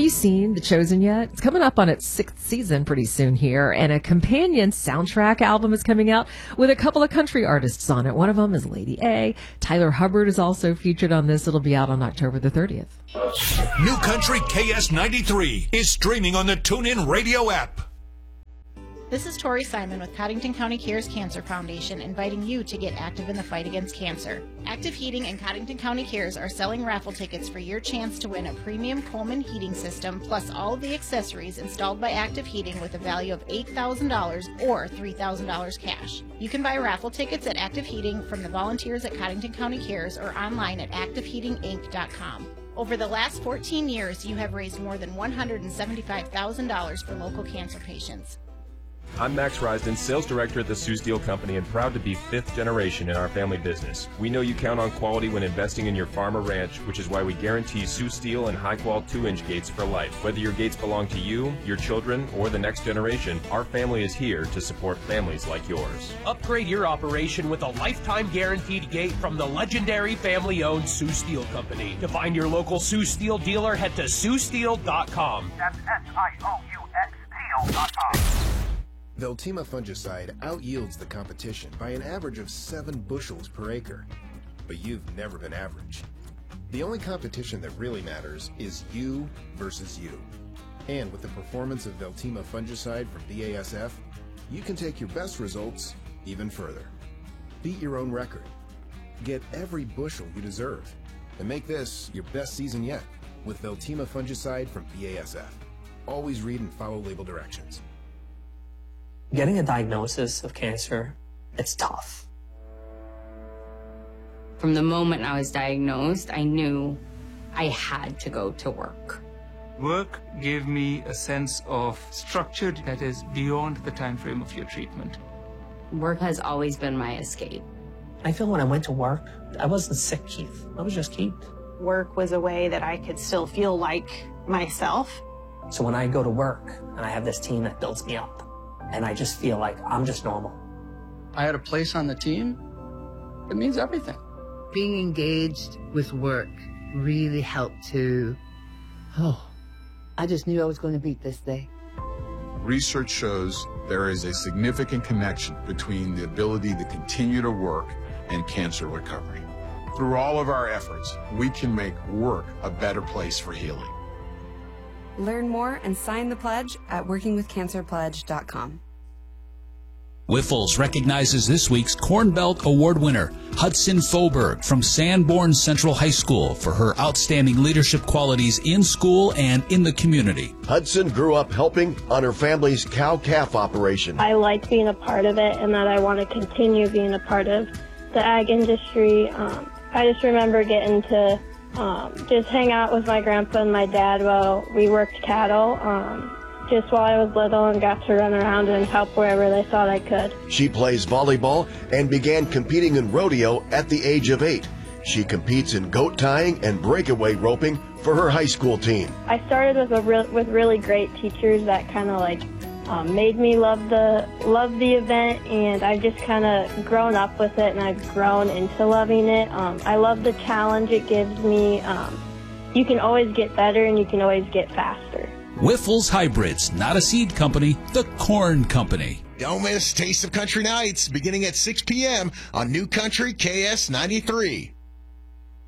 you seen The Chosen yet? It's coming up on its 6th season pretty soon here, and a companion soundtrack album is coming out with a couple of country artists on it. One of them is Lady A. Tyler Hubbard is also featured on this. It'll be out on October the 30th. New Country KS93 is streaming on the TuneIn Radio app. This is Tori Simon with Cottington County Cares Cancer Foundation, inviting you to get active in the fight against cancer. Active Heating and Cottington County Cares are selling raffle tickets for your chance to win a premium Coleman heating system plus all of the accessories installed by Active Heating with a value of $8,000 or $3,000 cash. You can buy raffle tickets at Active Heating from the volunteers at Cottington County Cares or online at activeheatinginc.com. Over the last 14 years, you have raised more than $175,000 for local cancer patients. I'm Max Risden, Sales Director at the Sue Steel Company, and proud to be 5th generation in our family business. We know you count on quality when investing in your farm or ranch, which is why we guarantee Sue Steel and high-quality 2-inch gates for life. Whether your gates belong to you, your children, or the next generation, our family is here to support families like yours. Upgrade your operation with a lifetime guaranteed gate from the legendary family-owned Sue Steel Company. To find your local Sue Steel dealer, head to SueSteel.com. That's SIOUX Steel.com. Veltima fungicide outyields the competition by an average of 7 bushels per acre. But you've never been average. The only competition that really matters is you versus you. And with the performance of Veltima fungicide from BASF, you can take your best results even further. Beat your own record. Get every bushel you deserve. And make this your best season yet with Veltima fungicide from BASF. Always read and follow label directions. Getting a diagnosis of cancer, it's tough. From the moment I was diagnosed, I knew I had to go to work. Work gave me a sense of structure that is beyond the time frame of your treatment. Work has always been my escape. I feel when I went to work, I wasn't sick, Keith. I was just Keith. Work was a way that I could still feel like myself. So when I go to work and I have this team that builds me up, and I just feel like I'm just normal. I had a place on the team. It means everything. Being engaged with work really helped to, I just knew I was going to beat this day. Research shows there is a significant connection between the ability to continue to work and cancer recovery. Through all of our efforts, we can make work a better place for healing. Learn more and sign the pledge at workingwithcancerpledge.com. Whiffles recognizes this week's Corn Belt Award winner, Hudson Foberg from Sanborn Central High School, for her outstanding leadership qualities in school and in the community. Hudson grew up helping on her family's cow-calf operation. I liked being a part of it, and that I want to continue being a part of the ag industry. I just remember getting to just hang out with my grandpa and my dad while we worked cattle, just while I was little, and got to run around and help wherever they thought I could. She plays volleyball and began competing in rodeo at the age of 8. She competes in goat tying and breakaway roping for her high school team. I started with really great teachers that kind of made me love the event, and I've just kind of grown up with it, and I've grown into loving it. I love the challenge it gives me. You can always get better, and you can always get faster. Whiffles Hybrids, not a seed company, the corn company. Don't miss Taste of Country Nights beginning at 6 p.m. on New Country KS93.